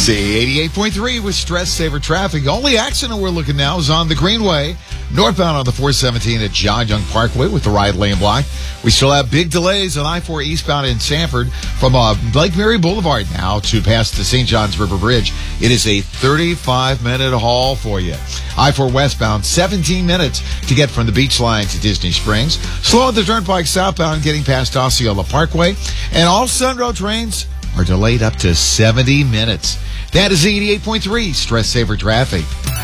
See, 88.3 with Stress Saver Traffic. Only accident we're looking now is on the Greenway, northbound on the 417 at John Young Parkway with the right lane block. We still have big delays on I-4 eastbound in Sanford from Lake Mary Boulevard now to past the St. Johns River Bridge. It is a 35-minute haul for you. I-4 westbound, 17 minutes to get from the beach line to Disney Springs. Slow on the turnpike southbound getting past Osceola Parkway. And all Sunroad trains are delayed up to 70 minutes. That is 88.3 Stress Saver Traffic.